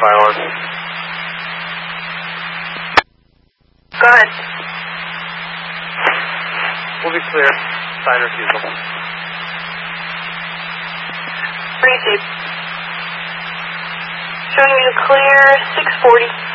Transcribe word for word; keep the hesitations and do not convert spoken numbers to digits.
Wi-Fi on. Go ahead. We'll be clear. Sign refusal. Receive. Showing you clear, six forty.